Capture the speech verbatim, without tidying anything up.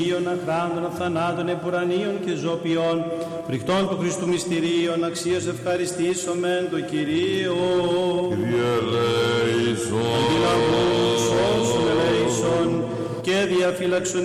αχράντων, αθανάτων, επουρανίων και ζωπιών, φρικτών του Χριστού μυστηρίων, αξίως ευχαριστήσομεν το Κυρίο. Κύριε ελέησον. Αντιλαβούς όσων ελέησον και διαφύλαξον